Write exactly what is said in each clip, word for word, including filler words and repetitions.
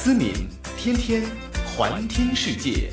思敏，天天环听世界。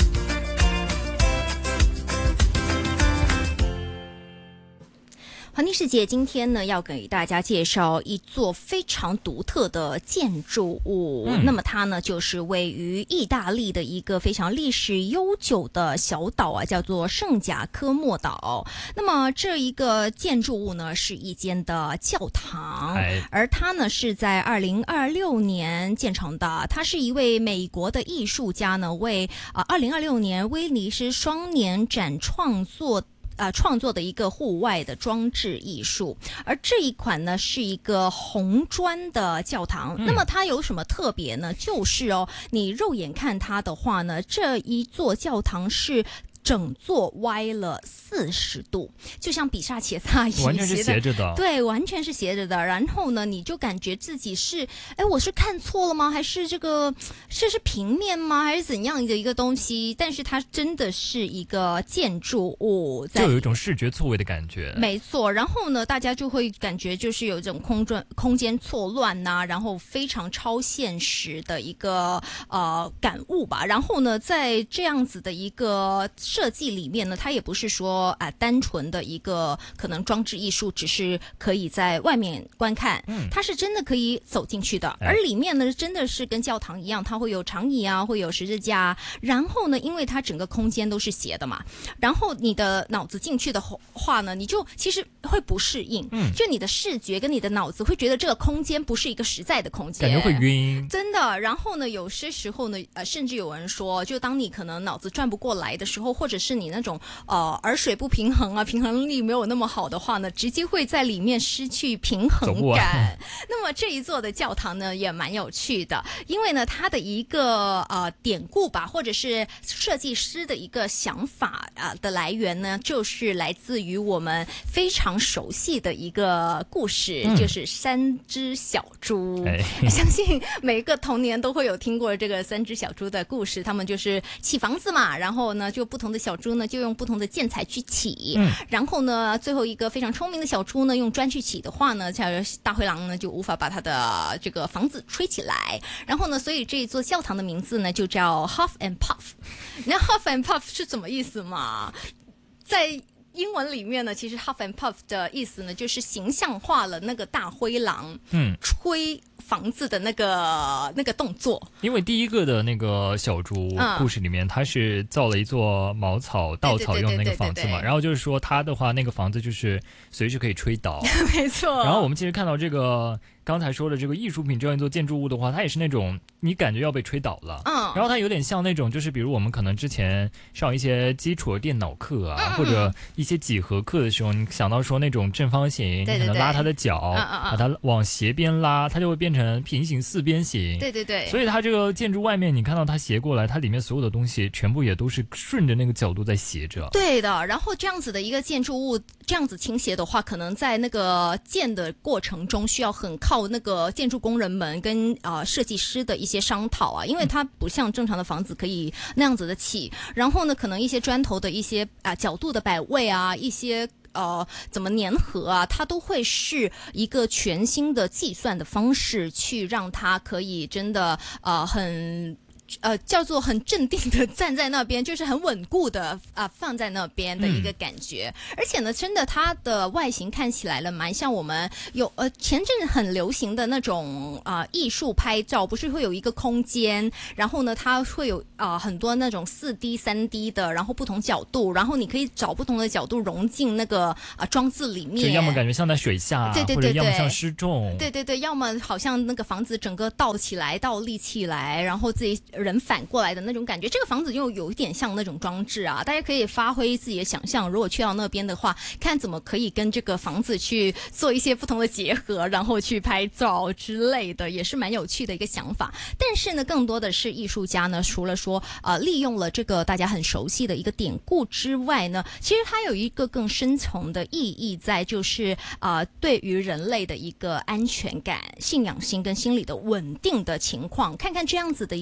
环听世界今天呢，要给大家介绍一座非常独特的建筑物。嗯、那么它呢，就是位于意大利的一个非常历史悠久的小岛啊，叫做圣贾科莫岛。那么这一个建筑物呢，是一间的教堂，而它呢是在二零二六年建成的。它是一位美国的艺术家呢，为啊二零二六年威尼斯双年展创作。呃，创作的一个户外的装置艺术，而这一款呢是一个红砖的教堂。嗯、那么它有什么特别呢？就是哦，你肉眼看它的话呢，这一座教堂是整座歪了四十度，就像比萨斜塔一样， 完全是斜着的。 对，完全是斜着的。然后呢，你就感觉自己是，哎，我是看错了吗？还是这个这是平面吗？还是怎样的一个东西？但是它真的是一个建筑物， 就有一种视觉错位的感觉。 没错。然后呢，大家就会感觉就是有一种空转空间错乱呐、啊，然后非常超现实的一个呃感悟吧。然后呢，在这样子的一个设计里面呢，它也不是说啊、呃、单纯的一个可能装置艺术，只是可以在外面观看，嗯，它是真的可以走进去的。而里面呢，真的是跟教堂一样，它会有长椅啊，会有十字架、啊。然后呢，因为它整个空间都是斜的嘛，然后你的脑子进去的话呢，你就其实会不适应，嗯，就你的视觉跟你的脑子会觉得这个空间不是一个实在的空间， 感觉会晕， 真的。然后呢，有些时候呢，呃，甚至有人说，就当你可能脑子转不过来的时候，或者是你那种呃耳水不平衡啊，平衡力没有那么好的话呢，直接会在里面失去平衡感。那么这一座的教堂呢，也蛮有趣的，因为呢，它的一个呃典故吧，或者是设计师的一个想法啊、呃、的来源呢，就是来自于我们非常熟悉的一个故事，嗯、就是三只小猪。哎、相信每一个童年都会有听过这个三只小猪的故事，他们就是砌房子嘛，然后呢，就不同的小猪呢就用不同的建材去起，嗯、然后呢，最后一个非常聪明的小猪呢用砖去起的话呢，大灰狼呢就无法把他的这个房子吹起来，然后呢，所以这一座教堂的名字呢就叫 Huff and Puff。你知道 Huff and Puff 是什么意思吗？在英文里面呢，其实 Huff and Puff 的意思呢，就是形象化了那个大灰狼，嗯，吹房子的那个那个动作。 因为第一个的那个小猪故事里面，他、嗯、是造了一座茅草稻草用的那个房子嘛，然后就是说他的话，那个房子就是随时可以吹倒， 没错。 然后我们其实看到这个。刚才说的这个艺术品这样一座建筑物的话，它也是那种你感觉要被吹倒了，嗯，然后它有点像那种就是比如我们可能之前上一些基础的电脑课啊，嗯、或者一些几何课的时候，你想到说那种正方形， 对对对， 你可能拉它的角，嗯嗯嗯把它往斜边拉，它就会变成平行四边形， 对对对。 所以它这个建筑外面你看到它斜过来，它里面所有的东西全部也都是顺着那个角度在斜着。 对的，然后这样子的一个建筑物这样子倾斜的话，可能在那个建的过程中需要很靠那个建筑工人们跟呃设计师的一些商讨啊，因为它不像正常的房子可以那样子的起，然后呢，可能一些砖头的一些啊、呃、角度的摆位啊，一些呃怎么粘合啊，它都会是一个全新的计算的方式，去让它可以真的呃很。呃，叫做很镇定的站在那边，就是很稳固的啊、呃、放在那边的一个感觉。嗯、而且呢，真的它的外形看起来了，蛮像我们有呃前阵很流行的那种啊、呃、艺术拍照，不是会有一个空间，然后呢，它会有啊、呃、很多那种四 D、三 D 的，然后不同角度，然后你可以找不同的角度融进那个啊、呃、装置里面。 就要么感觉像在水下， 对对对对， 或者要么像失重， 对对对，要么好像那个房子整个倒起来、倒立起来，然后自己。人反过来的那种感觉，这个房子又有一点像那种装置啊，大家可以发挥自己的想象，如果去到那边的话，看怎么可以跟这个房子去做一些不同的结合，然后去拍照之类的，也是蛮有趣的一个想法。但是呢，更多的是艺术家呢，除了说呃利用了这个大家很熟悉的一个典故之外呢，其实它有一个更深层的意义在，就是呃对于人类的一个安全感、信仰心跟心理的稳定的情况。看看这样子的一个建筑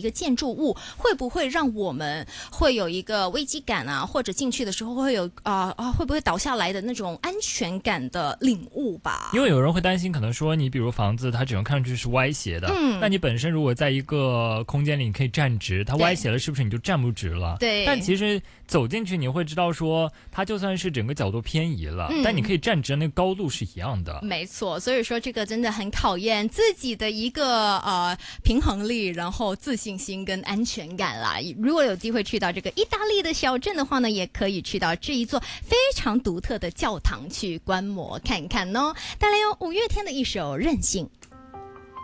筑物，会不会让我们会有一个危机感啊，或者进去的时候会有啊啊、呃、会不会倒下来的那种安全感的领悟吧？ 因为有人会担心，可能说你比如房子它只能看上去是歪斜的，嗯，那你本身如果在一个空间里你可以站直，它歪斜了是不是你就站不直了？ 对。 但其实走进去你会知道说，它就算是整个角度偏移了，嗯、但你可以站直，那个高度是一样的。 没错，所以说这个真的很考验自己的一个呃平衡力，然后自信心跟安全感啦。如果有机会去到这个意大利的小镇的话呢，也可以去到这一座非常独特的教堂去观摩看看哦。带来有五月天的一首《任性》。